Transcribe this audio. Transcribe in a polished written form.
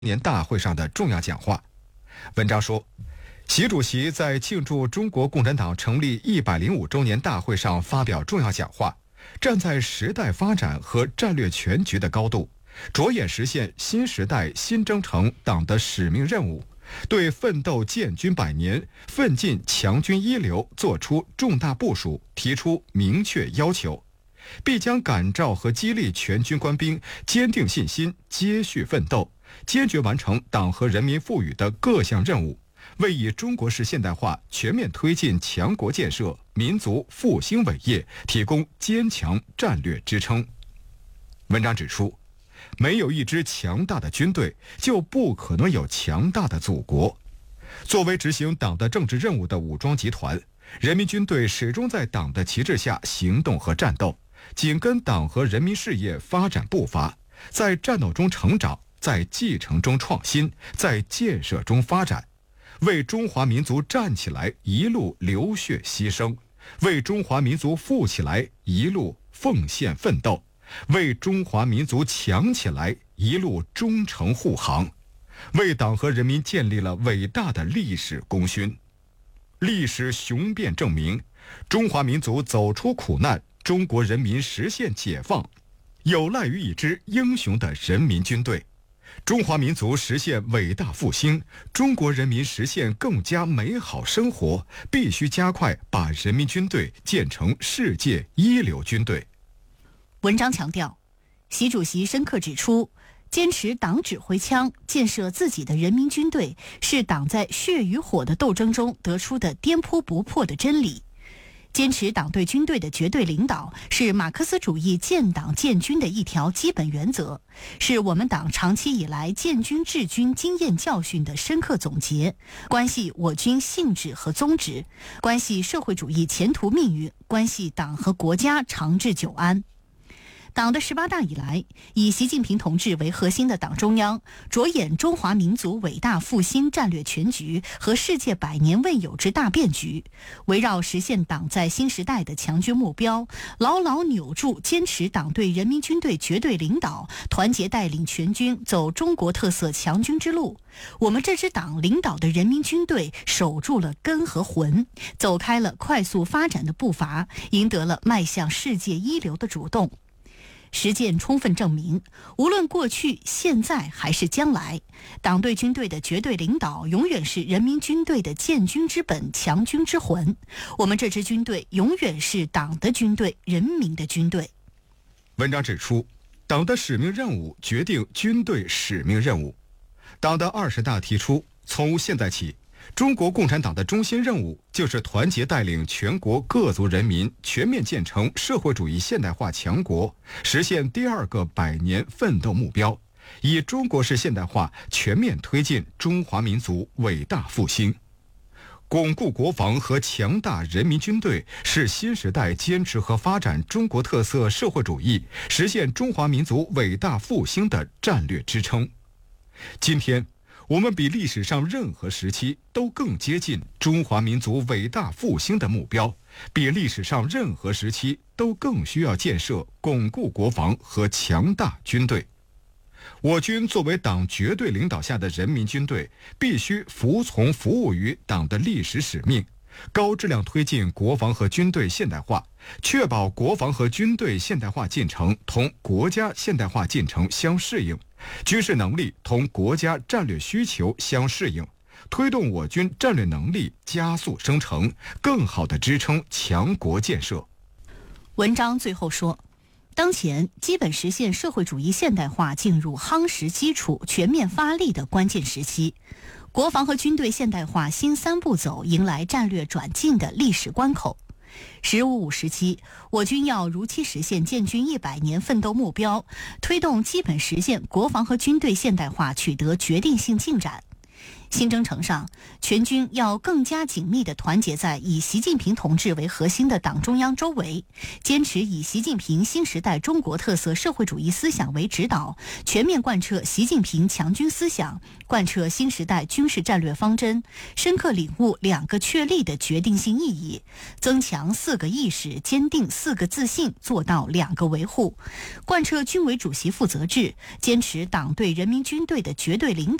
年大会上的重要讲话。文章说，习主席在庆祝中国共产党成立105周年大会上发表重要讲话，站在时代发展和战略全局的高度，着眼实现新时代新征程党的使命任务，对奋斗建军100年、奋进强军一流作出重大部署，提出明确要求，必将感召和激励全军官兵坚定信心，接续奋斗，坚决完成党和人民赋予的各项任务，为以中国式现代化全面推进强国建设、民族复兴伟业提供坚强战略支撑。文章指出，没有一支强大的军队，就不可能有强大的祖国。作为执行党的政治任务的武装集团，人民军队始终在党的旗帜下行动和战斗，紧跟党和人民事业发展步伐，在战斗中成长，在继承中创新，在建设中发展，为中华民族站起来一路流血牺牲，为中华民族富起来一路奉献奋斗，为中华民族强起来一路忠诚护航，为党和人民建立了伟大的历史功勋。历史雄辩证明，中华民族走出苦难，中国人民实现解放，有赖于一支英雄的人民军队。中华民族实现伟大复兴，中国人民实现更加美好生活，必须加快把人民军队建成世界一流军队。 文章强调，习主席深刻指出，坚持党指挥枪，建设自己的人民军队，是党在血与火的斗争中得出的颠扑不破的真理。坚持党对军队的绝对领导，是马克思主义建党建军的一条基本原则，是我们党长期以来建军治军经验教训的深刻总结，关系我军性质和宗旨，关系社会主义前途命运，关系党和国家长治久安。党的18大以来，以习近平同志为核心的党中央，着眼中华民族伟大复兴战略全局和世界100年未有之大变局，围绕实现党在新时代的强军目标，牢牢扭住坚持党对人民军队绝对领导，团结带领全军走中国特色强军之路。我们这支党领导的人民军队守住了根和魂，走开了快速发展的步伐，赢得了迈向世界一流的主动。实践充分证明，无论过去、现在还是将来，党对军队的绝对领导永远是人民军队的建军之本、强军之魂。我们这支军队永远是党的军队、人民的军队。 文章指出，党的使命任务决定军队使命任务。党的20大提出，从现在起，中国共产党的中心任务就是团结带领全国各族人民全面建成社会主义现代化强国，实现第2个100年奋斗目标，以中国式现代化全面推进中华民族伟大复兴。巩固国防和强大人民军队是新时代坚持和发展中国特色社会主义、实现中华民族伟大复兴的战略支撑。今天，我们比历史上任何时期都更接近中华民族伟大复兴的目标，比历史上任何时期都更需要建设巩固国防和强大军队。我军作为党绝对领导下的人民军队，必须服从服务于党的历史使命，高质量推进国防和军队现代化，确保国防和军队现代化进程同国家现代化进程相适应，军事能力同国家战略需求相适应，推动我军战略能力加速生成，更好地支撑强国建设。 文章最后说，当前基本实现社会主义现代化进入夯实基础、全面发力的关键时期，国防和军队现代化新3步走迎来战略转进的历史关口。“15+5”时期，我军要如期实现建军100年奋斗目标，推动基本实现国防和军队现代化取得决定性进展。 新征程上，全军要更加紧密地团结在以习近平同志为核心的党中央周围，坚持以习近平新时代中国特色社会主义思想为指导，全面贯彻习近平强军思想，贯彻新时代军事战略方针，深刻领悟2个确立的决定性意义，增强4个意识，坚定4个自信，做到2个维护，贯彻军委主席负责制，坚持党对人民军队的绝对领导。